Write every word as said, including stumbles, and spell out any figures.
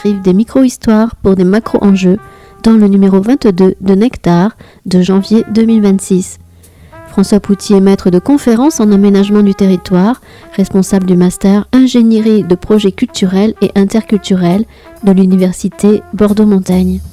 écrivent des micro-histoires pour des macro-enjeux dans le numéro vingt-deux de Nectar de janvier deux mille vingt-six. François Poutier est maître de conférences en aménagement du territoire, responsable du master ingénierie de projets culturels et interculturels de l'université Bordeaux-Montaigne.